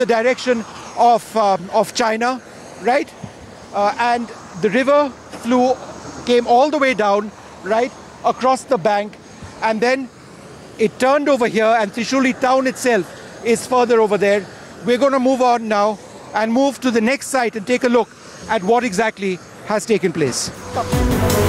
the direction of China, right? And the river came all the way down, right, across the bank, and then it turned over here, and Trishuli town itself is further over there. We're going to move on now and move to the next site and take a look at what exactly has taken place.